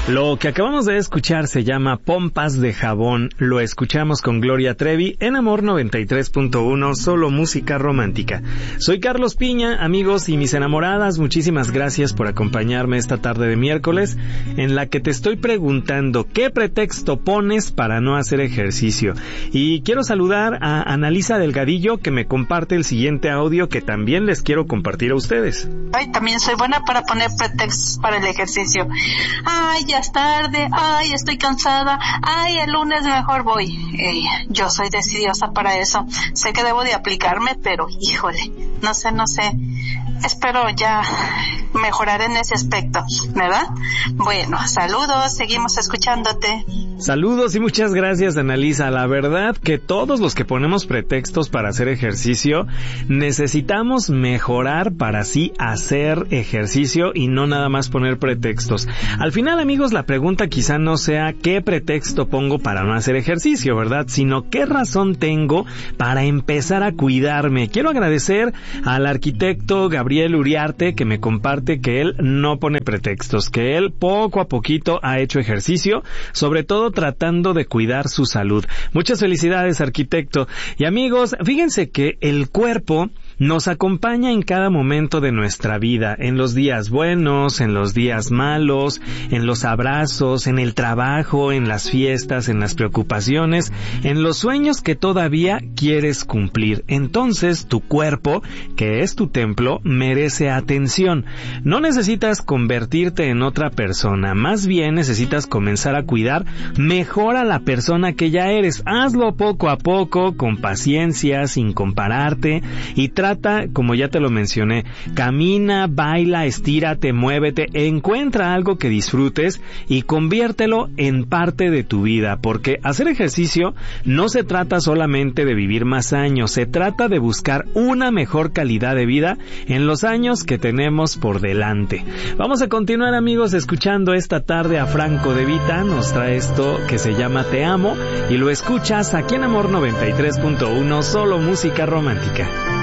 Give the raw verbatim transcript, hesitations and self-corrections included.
Lo que acabamos de escuchar se llama Pompas de Jabón. Lo escuchamos con Gloria Trevi en Amor noventa y tres punto uno, solo música romántica. Soy Carlos Piña, amigos y mis enamoradas, muchísimas gracias por acompañarme esta tarde de miércoles, en la que te estoy preguntando qué pretexto pones para no hacer ejercicio. Y quiero saludar a Analisa Delgadillo, que me comparte el siguiente audio que también les quiero compartir a ustedes. Ay, también soy buena para poner pretextos para el ejercicio. Ay, ya es tarde, ay, estoy cansada, ay, el lunes mejor voy. Eh, yo soy decidiosa para eso. Sé que debo de aplicarme, pero híjole, no sé, no sé. Espero ya mejorar en ese aspecto, ¿verdad? Bueno, saludos, seguimos escuchándote. Saludos y muchas gracias, Analisa. La verdad que todos los que ponemos pretextos para hacer ejercicio necesitamos mejorar para así hacer ejercicio y no nada más poner pretextos. Al final, amigos, la pregunta quizá no sea qué pretexto pongo para no hacer ejercicio, ¿verdad? Sino qué razón tengo para empezar a cuidarme. Quiero agradecer al arquitecto Gabriel Uriarte, que me comparte que él no pone pretextos, que él poco a poquito ha hecho ejercicio, sobre todo tratando de cuidar su salud. Muchas felicidades, arquitecto. Y amigos, fíjense que el cuerpo nos acompaña en cada momento de nuestra vida, en los días buenos, en los días malos, en los abrazos, en el trabajo, en las fiestas, en las preocupaciones, en los sueños que todavía quieres cumplir. Entonces, tu cuerpo, que es tu templo, merece atención. No necesitas convertirte en otra persona, más bien necesitas comenzar a cuidar mejor a la persona que ya eres. Hazlo poco a poco, con paciencia, sin compararte, y trata, como ya te lo mencioné, camina, baila, estírate, muévete, encuentra algo que disfrutes y conviértelo en parte de tu vida, porque hacer ejercicio no se trata solamente de vivir más años, se trata de buscar una mejor calidad de vida en los años que tenemos por delante. Vamos a continuar, amigos, escuchando esta tarde a Franco De Vita. Nos trae esto que se llama Te Amo y lo escuchas aquí en Amor noventa y tres punto uno, solo música romántica.